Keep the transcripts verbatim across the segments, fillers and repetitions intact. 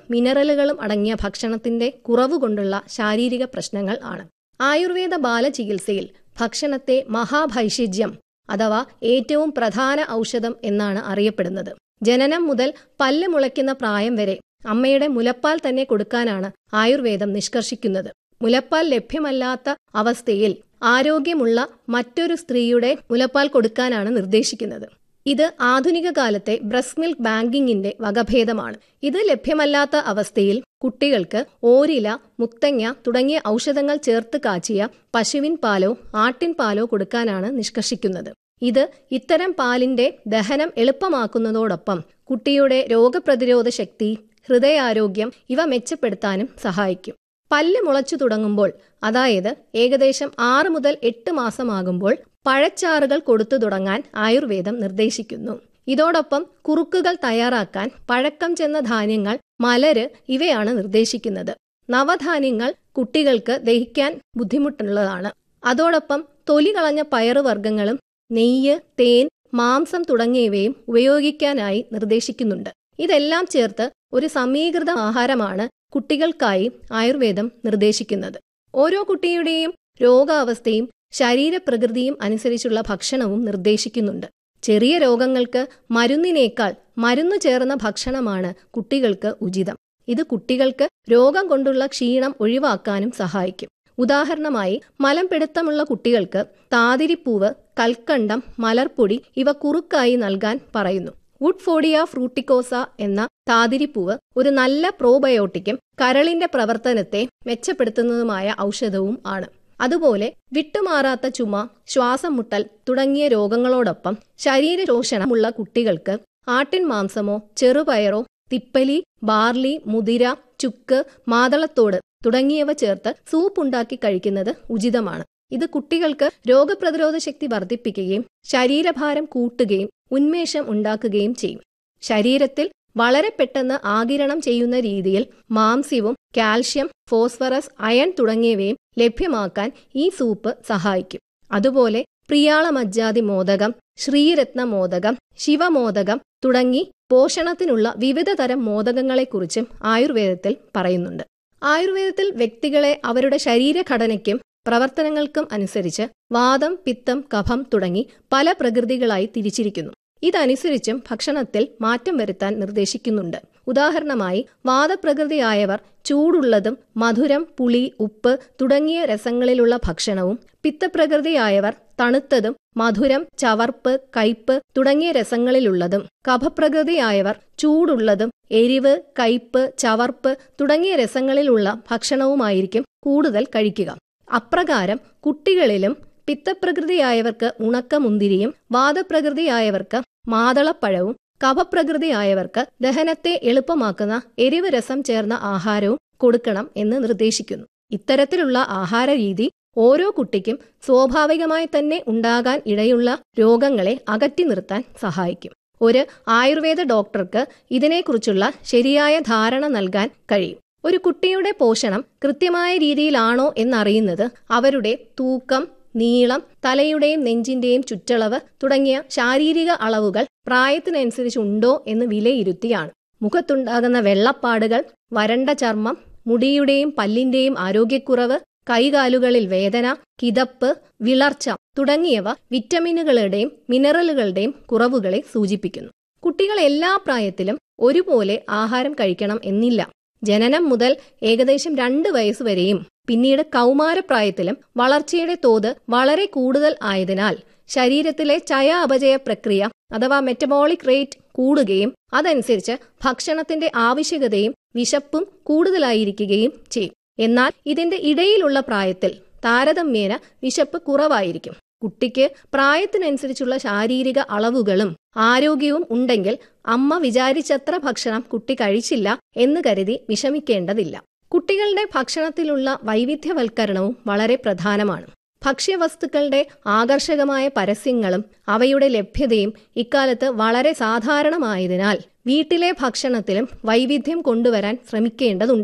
മിനറലുകളും അടങ്ങിയ ഭക്ഷണത്തിന്റെ കുറവുകൊണ്ടുള്ള ശാരീരിക പ്രശ്നങ്ങൾ ആണ്. ആയുർവേദ ബാലചികിത്സയിൽ ഭക്ഷണത്തെ മഹാഭൈഷിജ്യം അഥവാ ഏറ്റവും പ്രധാന ഔഷധം എന്നാണ് അറിയപ്പെടുന്നത്. ജനനം മുതൽ പല്ല് മുളയ്ക്കുന്ന പ്രായം വരെ അമ്മയുടെ മുലപ്പാൽ തന്നെ കൊടുക്കാനാണ് ആയുർവേദം നിഷ്കർഷിക്കുന്നത്. മുലപ്പാൽ ലഭ്യമല്ലാത്ത അവസ്ഥയിൽ ആരോഗ്യമുള്ള മറ്റൊരു സ്ത്രീയുടെ മുലപ്പാൽ കൊടുക്കാനാണ് നിർദ്ദേശിക്കുന്നത്. ഇത് ആധുനിക കാലത്തെ ബ്രസ്റ്റ് മിൽക്ക് ബാങ്കിങ്ങിന്റെ വകഭേദമാണ്. ഇത് ലഭ്യമല്ലാത്ത അവസ്ഥയിൽ കുട്ടികൾക്ക് ഓരില, മുത്തങ്ങ തുടങ്ങിയ ഔഷധങ്ങൾ ചേർത്ത് കാച്ചിയ പശുവിൻ പാലോ ആട്ടിൻ പാലോ കൊടുക്കാനാണ് നിഷ്കർഷിക്കുന്നത്. ഇത് ഇത്തരം പാലിന്റെ ദഹനം എളുപ്പമാക്കുന്നതോടൊപ്പം കുട്ടിയുടെ രോഗപ്രതിരോധ ശക്തി, ഹൃദയാരോഗ്യം ഇവ മെച്ചപ്പെടുത്താനും സഹായിക്കും. പല്ല് മുളച്ചു തുടങ്ങുമ്പോൾ, അതായത് ഏകദേശം ആറ് മുതൽ എട്ട് മാസമാകുമ്പോൾ പഴച്ചാറുകൾ കൊടുത്തു തുടങ്ങാൻ ആയുർവേദം നിർദ്ദേശിക്കുന്നു. ഇതോടൊപ്പം കുറുക്കുകൾ തയ്യാറാക്കാൻ പഴക്കം ചെന്ന ധാന്യങ്ങൾ, മലര് ഇവയാണ് നിർദ്ദേശിക്കുന്നത്. നവധാന്യങ്ങൾ കുട്ടികൾക്ക് ദഹിക്കാൻ ബുദ്ധിമുട്ടുള്ളതാണ്. അതോടൊപ്പം തൊലി കളഞ്ഞ പയറുവർഗ്ഗങ്ങളും നെയ്യ്, തേൻ, മാംസം തുടങ്ങിയവയും ഉപയോഗിക്കാനായി നിർദ്ദേശിക്കുന്നുണ്ട്. ഇതെല്ലാം ചേർത്ത് ഒരു സമീകൃത ആഹാരമാണ് കുട്ടികൾക്കായി ആയുർവേദം നിർദ്ദേശിക്കുന്നത്. ഓരോ കുട്ടിയുടെയും രോഗാവസ്ഥയും ശരീരപ്രകൃതിയും അനുസരിച്ചുള്ള ഭക്ഷണവും നിർദ്ദേശിക്കുന്നുണ്ട്. ചെറിയ രോഗങ്ങൾക്ക് മരുന്നിനേക്കാൾ മരുന്നു ചേർന്ന ഭക്ഷണമാണ് കുട്ടികൾക്ക് ഉചിതം. ഇത് കുട്ടികൾക്ക് രോഗം കൊണ്ടുള്ള ക്ഷീണം ഒഴിവാക്കാനും സഹായിക്കും. ഉദാഹരണമായി, മലംപിടുത്തമുള്ള കുട്ടികൾക്ക് താതിരിപ്പൂവ്, കൽക്കണ്ടം, മലർപ്പൊടി ഇവ കുറുക്കായി നൽകാൻ പറയുന്നു. വുഡ്ഫോഡിയ ഫ്രൂട്ടിക്കോസ എന്ന താതിരിപ്പൂവ് ഒരു നല്ല പ്രോബയോട്ടിക്കും കരളിന്റെ പ്രവർത്തനത്തെ മെച്ചപ്പെടുത്തുന്നതുമായ ഔഷധവും ആണ്. അതുപോലെ വിട്ടുമാറാത്ത ചുമ, ശ്വാസം മുട്ടൽ തുടങ്ങിയ രോഗങ്ങളോടൊപ്പം ശരീരശോഷണമുള്ള കുട്ടികൾക്ക് ആട്ടിൻ മാംസമോ ചെറുപയറോ തിപ്പലി, ബാർലി, മുതിര, ചുക്ക്, മാതളത്തോട് തുടങ്ങിയവ ചേർത്ത് സൂപ്പ് ഉണ്ടാക്കി കഴിക്കുന്നത് ഉചിതമാണ്. ഇത് കുട്ടികൾക്ക് രോഗപ്രതിരോധ ശക്തി വർദ്ധിപ്പിക്കുകയും ശരീരഭാരം കൂട്ടുകയും ഉന്മേഷം ഉണ്ടാക്കുകയും ചെയ്യും. ശരീരത്തിൽ വളരെ പെട്ടെന്ന് ആഗിരണം ചെയ്യുന്ന രീതിയിൽ മാംസ്യവും കാൽഷ്യം, ഫോസ്ഫറസ്, അയൺ തുടങ്ങിയവയും ലഭ്യമാക്കാൻ ഈ സൂപ്പ് സഹായിക്കും. അതുപോലെ പ്രിയാളമജ്ജാതി മോദകം, ശ്രീരത്ന മോദകം, ശിവമോദകം തുടങ്ങി പോഷണത്തിനുള്ള വിവിധ തരം മോദകങ്ങളെക്കുറിച്ചും ആയുർവേദത്തിൽ പറയുന്നുണ്ട്. ആയുർവേദത്തിൽ വ്യക്തികളെ അവരുടെ ശരീരഘടനയ്ക്കും പ്രവർത്തനങ്ങൾക്കും അനുസരിച്ച് വാതം, പിത്തം, കഫം തുടങ്ങി പല പ്രകൃതികളായി തിരിച്ചിരിക്കുന്നു. ഇതനുസരിച്ചും ഭക്ഷണത്തിൽ മാറ്റം വരുത്താൻ നിർദ്ദേശിക്കുന്നുണ്ട്. ഉദാഹരണമായി, വാതപ്രകൃതിയായവർ ചൂടുള്ളതും മധുരം, പുളി, ഉപ്പ് തുടങ്ങിയ രസങ്ങളിലുള്ള ഭക്ഷണവും, പിത്തപ്രകൃതിയായവർ തണുത്തതും മധുരം, ചവർപ്പ്, കയ്പ് തുടങ്ങിയ രസങ്ങളിലുള്ളതും, കഫപ്രകൃതിയായവർ ചൂടുള്ളതും എരിവ്, കയ്പ്, ചവർപ്പ് തുടങ്ങിയ രസങ്ങളിലുള്ള ഭക്ഷണവുമായിരിക്കും കൂടുതൽ കഴിക്കുക. അപ്രകാരം കുട്ടികളിലും പിത്തപ്രകൃതിയായവർക്ക് ഉണക്കമുന്തിരിയും, വാദപ്രകൃതിയായവർക്ക് മാതളപ്പഴവും, കഫപ്രകൃതിയായവർക്ക് ദഹനത്തെ എളുപ്പമാക്കുന്ന എരിവ് രസം ചേർന്ന ആഹാരവും കൊടുക്കണം എന്ന് നിർദ്ദേശിക്കുന്നു. ഇത്തരത്തിലുള്ള ആഹാര രീതി ഓരോ കുട്ടിക്കും സ്വാഭാവികമായി തന്നെ ഉണ്ടാകാൻ ഇടയുള്ള രോഗങ്ങളെ അകറ്റി നിർത്താൻ സഹായിക്കും. ഒരു ആയുർവേദ ഡോക്ടർക്ക് ഇതിനെക്കുറിച്ചുള്ള ശരിയായ ധാരണ നൽകാൻ കഴിയും. ഒരു കുട്ടിയുടെ പോഷണം കൃത്യമായ രീതിയിലാണോ എന്നറിയുന്നത് അവരുടെ തൂക്കം, നീളം, തലയുടെയും നെഞ്ചിന്റെയും ചുറ്റളവ് തുടങ്ങിയ ശാരീരിക അളവുകൾ പ്രായത്തിനനുസരിച്ചുണ്ടോ എന്ന് വിലയിരുത്തിയാണ്. മുഖത്തുണ്ടാകുന്ന വെള്ളപ്പാടുകൾ, വരണ്ട ചർമ്മം, മുടിയുടെയും പല്ലിന്റെയും ആരോഗ്യക്കുറവ്, കൈകാലുകളിൽ വേദന, കിതപ്പ്, വിളർച്ച തുടങ്ങിയവ വിറ്റമിനുകളുടെയും മിനറലുകളുടെയും കുറവുകളെ സൂചിപ്പിക്കുന്നു. കുട്ടികൾ എല്ലാ പ്രായത്തിലും ഒരുപോലെ ആഹാരം കഴിക്കണം എന്നില്ല. ജനനം മുതൽ ഏകദേശം രണ്ട് വയസ്സുവരെയും പിന്നീട് കൗമാരപ്രായത്തിലും വളർച്ചയുടെ തോത് വളരെ കൂടുതൽ ആയതിനാൽ ശരീരത്തിലെ ചയ അപചയ പ്രക്രിയ അഥവാ മെറ്റബോളിക് റേറ്റ് കൂടുകയും അതനുസരിച്ച് ഭക്ഷണത്തിന്റെ ആവശ്യകതയും വിശപ്പും കൂടുതലായിരിക്കുകയും ചെയ്യും. എന്നാൽ ഇതിന്റെ ഇടയിലുള്ള പ്രായത്തിൽ താരതമ്യേന വിശപ്പ് കുറവായിരിക്കും. കുട്ടിക്ക് പ്രായത്തിനനുസരിച്ചുള്ള ശാരീരിക അളവുകളും ആരോഗ്യവും ഉണ്ടെങ്കിൽ അമ്മ വിചാരിച്ചത്ര ഭക്ഷണം കുട്ടി കഴിച്ചില്ല എന്ന് കരുതി വിഷമിക്കേണ്ടതില്ല. കുട്ടികളുടെ ഭക്ഷണത്തിലുള്ള വൈവിധ്യവൽക്കരണവും വളരെ പ്രധാനമാണ്. ഭക്ഷ്യവസ്തുക്കളുടെ ആകർഷകമായ പരസ്യങ്ങളും അവയുടെ ലഭ്യതയും ഇക്കാലത്ത് വളരെ സാധാരണമായതിനാൽ വീട്ടിലെ ഭക്ഷണത്തിലും വൈവിധ്യം കൊണ്ടുവരാൻ ശ്രമിക്കേണ്ടതുണ്ട്.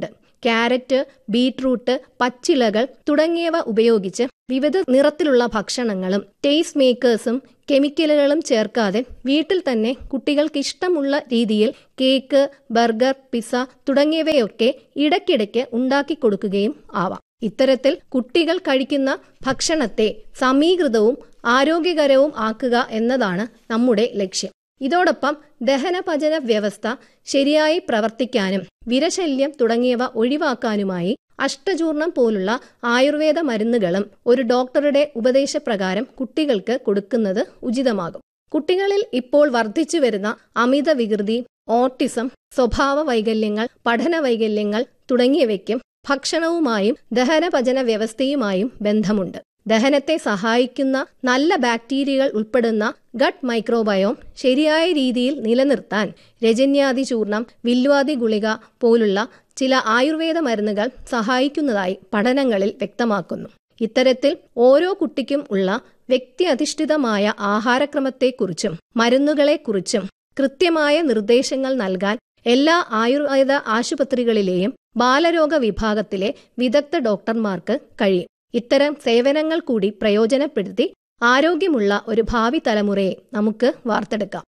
ക്യാരറ്റ്, ബീട്രൂട്ട്, പച്ചിലകൾ തുടങ്ങിയവ ഉപയോഗിച്ച് വിവിധ നിറത്തിലുള്ള ഭക്ഷണങ്ങളും ടേസ്റ്റ് മേക്കേഴ്സും കെമിക്കലുകളും ചേർക്കാതെ വീട്ടിൽ തന്നെ കുട്ടികൾക്ക് ഇഷ്ടമുള്ള രീതിയിൽ കേക്ക്, ബർഗർ, പിസ്സ തുടങ്ങിയവയൊക്കെ ഇടയ്ക്കിടയ്ക്ക് ഉണ്ടാക്കി കൊടുക്കുകയും ആവാം. ഇത്തരത്തിൽ കുട്ടികൾ കഴിക്കുന്ന ഭക്ഷണത്തെ സമീകൃതവും ആരോഗ്യകരവും ആക്കുക എന്നതാണ് നമ്മുടെ ലക്ഷ്യം. ഇതോടൊപ്പം ദഹനപചന വ്യവസ്ഥ ശരിയായി പ്രവർത്തിക്കാനും വിരശല്യം തുടങ്ങിയവ ഒഴിവാക്കാനുമായി അഷ്ടചൂർണം പോലുള്ള ആയുർവേദ മരുന്നുകളും ഒരു ഡോക്ടറുടെ ഉപദേശപ്രകാരം കുട്ടികൾക്ക് കൊടുക്കുന്നത് ഉചിതമാകും. കുട്ടികളിൽ ഇപ്പോൾ വർദ്ധിച്ചു വരുന്ന അമിത വികൃതി, ഓട്ടിസം, സ്വഭാവ വൈകല്യങ്ങൾ, പഠന വൈകല്യങ്ങൾ തുടങ്ങിയവയ്ക്കും ഭക്ഷണവുമായും ദഹനപചന വ്യവസ്ഥയുമായും ബന്ധമുണ്ട്. ദഹനത്തെ സഹായിക്കുന്ന നല്ല ബാക്ടീരിയകൾ ഉൾപ്പെടുന്ന ഗട്ട് മൈക്രോബയോം ശരിയായ രീതിയിൽ നിലനിർത്താൻ രജന്യാദി ചൂർണം, വില്വാദി ഗുളിക പോലുള്ള ചില ആയുർവേദ മരുന്നുകൾ സഹായിക്കുന്നതായി പഠനങ്ങളിൽ വ്യക്തമാക്കുന്നു. ഇത്തരത്തിൽ ഓരോ കുട്ടിക്കും ഉള്ള വ്യക്തി അധിഷ്ഠിതമായ ആഹാരക്രമത്തെക്കുറിച്ചും മരുന്നുകളെക്കുറിച്ചും കൃത്യമായ നിർദ്ദേശങ്ങൾ നൽകാൻ എല്ലാ ആയുർവേദ ആശുപത്രികളിലെയും ബാലരോഗ വിഭാഗത്തിലെ വിദഗ്ധ ഡോക്ടർമാർക്ക് കഴിയും. ഇത്തരം സേവനങ്ങൾ കൂടി പ്രയോജനപ്പെടുത്തി ആരോഗ്യമുള്ള ഒരു ഭാവി തലമുറയെ നമുക്ക് വാർത്തെടുക്കാം.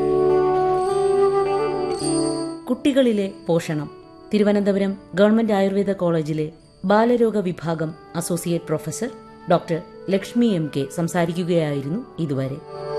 കുട്ടികളിലെ പോഷണം. തിരുവനന്തപുരം ഗവൺമെന്റ് ആയുർവേദ കോളേജിലെ ബാലരോഗ വിഭാഗം associate professor doctor Lakshmi M K സംസാരിക്കുകയായിരുന്നു ഇതുവരെ.